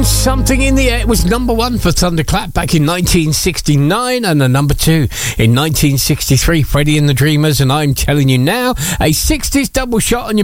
Something in the Air. It was number one for Thunderclap back in 1969 and a number two in 1963. Freddie and the Dreamers, and I'm telling you now, a 60s double shot on your